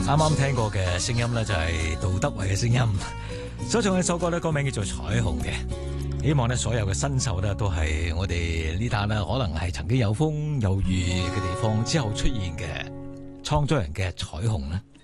啱啱聽過嘅聲音咧就係杜德偉嘅聲音，所唱嘅首歌咧歌名叫做彩虹嘅。希望咧所有嘅新秀咧都係我哋呢笪咧可能係曾經有風有雨嘅地方之後出現嘅創作人嘅彩虹咧。